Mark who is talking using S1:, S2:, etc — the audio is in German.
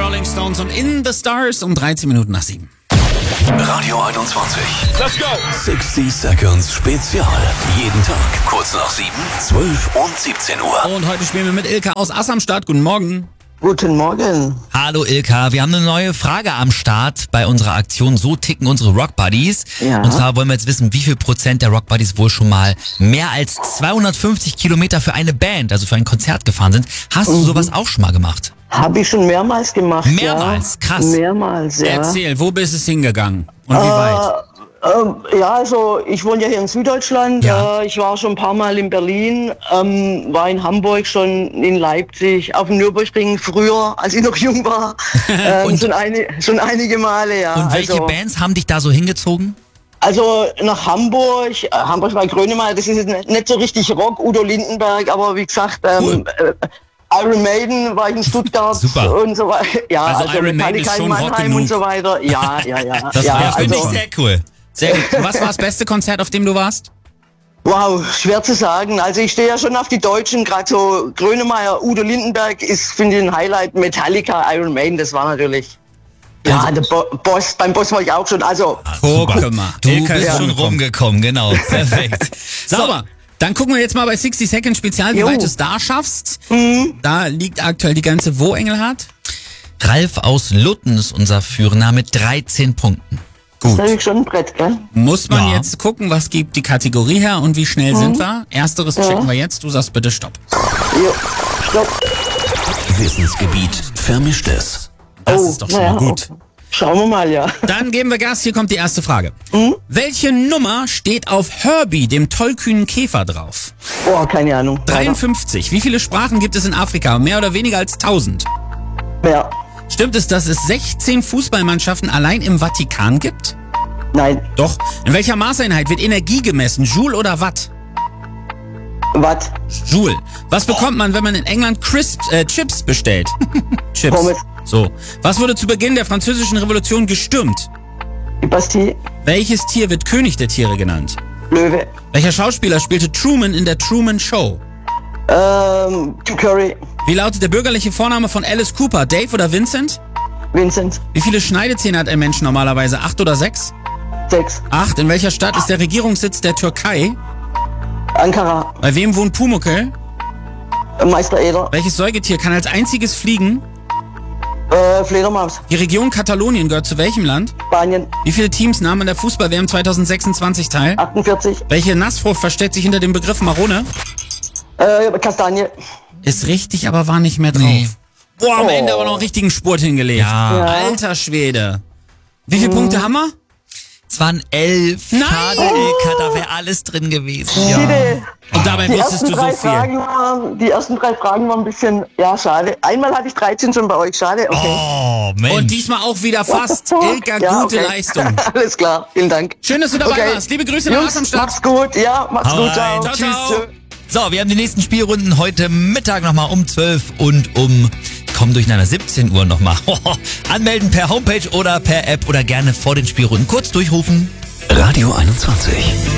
S1: Rolling Stones und In the Stars um 13 Minuten nach 7.
S2: Radio 21.
S3: Let's go!
S2: 60 Seconds Spezial. Jeden Tag kurz nach 7, 12 und 17 Uhr.
S1: Und heute spielen wir mit Ilka aus Assamstadt. Guten Morgen.
S4: Guten Morgen.
S5: Hallo Ilka, wir haben eine neue Frage am Start bei unserer Aktion So ticken unsere Rock Buddies.
S4: Ja.
S5: Und zwar wollen wir jetzt wissen, wie viel Prozent der Rock Buddies wohl schon mal mehr als 250 Kilometer für eine Band, also für ein Konzert gefahren sind. Hast du sowas auch schon mal gemacht?
S4: Habe ich schon mehrmals gemacht.
S5: Mehrmals?
S4: Ja.
S5: Krass.
S4: Mehrmals, ja.
S1: Erzähl, wo bist es hingegangen? Und wie weit?
S4: Ja, also ich wohne ja hier in Süddeutschland.
S5: Ja.
S4: Ich war schon ein paar Mal in Berlin, war in Hamburg, schon in Leipzig, auf dem Nürburgring früher, als ich noch jung war.
S5: Und-
S4: schon einige Male, ja.
S5: Und welche
S4: also,
S5: Bands haben dich da so hingezogen?
S4: Also nach Hamburg, Hamburg bei Grönemeyer, das ist jetzt nicht so richtig Rock, Udo Lindenberg, aber wie gesagt,
S1: Cool.
S4: Iron Maiden war ich in Stuttgart
S5: Super.
S4: und so weiter. Ja,
S1: Also
S4: also
S1: Iron Maiden
S4: Metallica
S1: ist
S4: in
S1: schon Rock
S4: Mannheim
S1: genug.
S4: und so weiter. Ja.
S1: Das
S4: ja,
S1: war-
S5: Finde ich
S4: also,
S5: sehr cool.
S1: Sehr gut. Was war das beste Konzert, auf dem du warst?
S4: wow, schwer zu sagen. Also ich stehe ja schon auf die Deutschen, gerade so Grönemeyer, Udo Lindenberg ist, finde ich, ein Highlight. Metallica, Iron Maiden, das war natürlich... Ja, der Boss, beim Boss war ich auch schon. Also,
S1: Guck mal.
S5: Du
S1: Ilka
S5: bist
S1: ist
S5: schon rumgekommen, genau. Perfekt.
S1: Sauber. Dann gucken wir jetzt mal bei 60 Seconds Spezial, wie
S4: Jo.
S1: weit du es da schaffst. Da liegt aktuell die ganze Wo, Engelhardt?
S5: Ralf aus Lutten ist unser Führer mit 13 Punkten.
S4: das ist natürlich schon ein Brett, gell?
S1: Muss man
S5: Ja.
S1: jetzt gucken, was gibt die Kategorie her und wie schnell sind wir? Ersteres checken wir jetzt. Du sagst bitte Stopp.
S4: Jo, stopp.
S2: Wissensgebiet Vermischtes.
S1: Das ist doch schon mal gut.
S4: Okay. Schauen wir mal, ja.
S1: Dann geben wir Gas. Hier kommt die erste Frage. Welche Nummer steht auf Herbie, dem tollkühnen Käfer, drauf?
S4: Oh, keine Ahnung.
S1: 53. Wie viele Sprachen gibt es in Afrika? Mehr oder weniger als 1000.
S4: Ja.
S1: Stimmt es, dass es 16 Fußballmannschaften allein im Vatikan gibt?
S4: Nein.
S1: Doch. In welcher Maßeinheit wird Energie gemessen? Joule oder Watt?
S4: Was?
S1: Joule. Was bekommt man, wenn man in England Chips bestellt? Chips.
S4: Pommes.
S1: So. Was wurde zu Beginn der Französischen Revolution gestürmt?
S4: Die Bastille.
S1: Welches Tier wird König der Tiere genannt?
S4: Löwe.
S1: Welcher Schauspieler spielte Truman in der Truman Show?
S4: Tim Curry.
S1: Wie lautet der bürgerliche Vorname von Alice Cooper? Dave oder Vincent?
S4: Vincent.
S1: Wie viele Schneidezähne hat ein Mensch normalerweise? 8 oder 6?
S4: 6.
S1: 8. In welcher Stadt ist der Regierungssitz der Türkei?
S4: Ankara.
S1: Bei wem wohnt Pumuckl?
S4: Meister Eder.
S1: Welches Säugetier kann als einziges fliegen?
S4: Fledermaus.
S1: Die Region Katalonien gehört zu welchem Land?
S4: Spanien.
S1: Wie viele Teams nahmen an der Fußball-WM 2026 teil?
S4: 48.
S1: Welche Nassfrucht versteckt sich hinter dem Begriff Marone?
S4: Kastanie.
S1: Ist richtig, aber war nicht mehr drauf.
S5: Nee.
S1: Boah, am Ende aber noch einen richtigen Spurt hingelegt.
S5: Ja.
S1: Alter Schwede. Wie viele Punkte haben wir?
S5: Es waren 11.
S1: Nein!
S5: Schade, Ilka, da wäre alles drin gewesen.
S4: Bitte.
S1: Und dabei
S4: Die
S1: wusstest
S4: ersten,
S1: du so
S4: drei
S1: viel.
S4: die ersten 3 Fragen waren ein bisschen, ja, schade. Einmal hatte ich 13 schon bei euch, schade, okay.
S5: Oh, Mensch.
S1: Und diesmal auch wieder fast. Ilka,
S4: Ja,
S1: gute
S4: okay.
S1: Leistung.
S4: Alles klar, vielen Dank.
S1: Schön, dass du dabei
S4: Okay.
S1: warst. Liebe Grüße nach
S4: Jungs,
S1: Assamstadt.
S4: macht's gut, ja, macht's
S5: Hau
S4: gut,
S5: rein.
S4: ciao.
S1: Ciao, ciao.
S5: So, wir haben die nächsten Spielrunden heute Mittag nochmal um 12 und um kommen durcheinander 17 Uhr nochmal. Anmelden per Homepage oder per App oder gerne vor den Spielrunden kurz durchrufen.
S2: Radio 21.